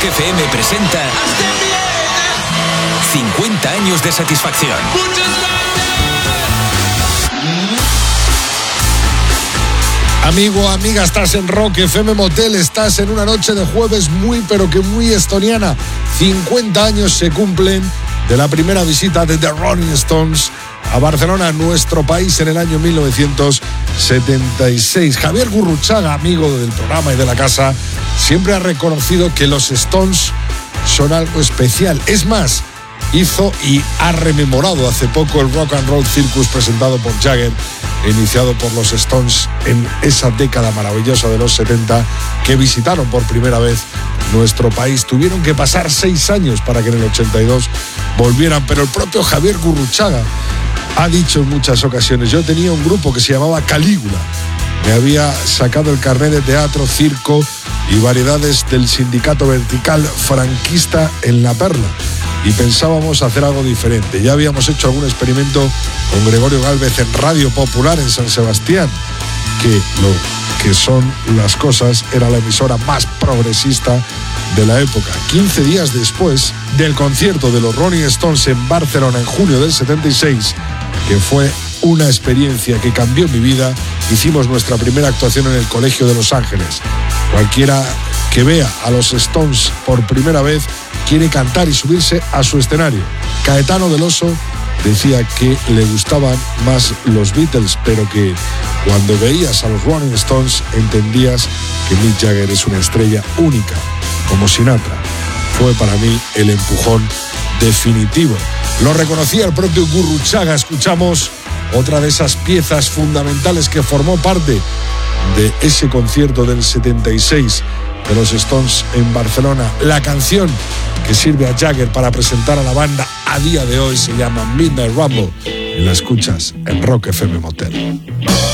FM presenta 50 años de satisfacción. Amigo, amiga, estás en Rock FM Motel, estás en una noche de jueves muy estoniana. 50 años se cumplen de la primera visita de The Rolling Stones a Barcelona, nuestro país, en el año 1976. Javier Gurruchaga, amigo del programa y de la casa, siempre ha reconocido que los Stones son algo especial. Es más, hizo y ha rememorado hace poco el Rock and Roll Circus presentado por Jagger, iniciado por los Stones en esa década maravillosa de los 70, que visitaron por primera vez nuestro país. Tuvieron que pasar 6 años para que en el 82 volvieran, pero el propio Javier Gurruchaga ha dicho en muchas ocasiones: yo tenía un grupo que se llamaba Calígula, me había sacado el carnet de teatro, circo y variedades del sindicato vertical franquista en La Perla, y pensábamos hacer algo diferente. Ya habíamos hecho algún experimento con Gregorio Gálvez en Radio Popular en San Sebastián, que lo que son las cosas era la emisora más progresista de la época. 15 días después del concierto de los Rolling Stones en Barcelona en junio del 76, que fue una experiencia que cambió mi vida, hicimos nuestra primera actuación en el Colegio de Los Ángeles. Cualquiera que vea a los Stones por primera vez quiere cantar y subirse a su escenario. Caetano del Oso decía que le gustaban más los Beatles, pero que cuando veías a los Rolling Stones entendías que Mick Jagger es una estrella única, como Sinatra. Fue para mí el empujón definitivo. Lo reconocía el propio Gurruchaga. Escuchamos otra de esas piezas fundamentales que formó parte de ese concierto del 76 de los Stones en Barcelona. La canción que sirve a Jagger para presentar a la banda a día de hoy se llama Midnight Rumble, y la escuchas en Rock FM Motel.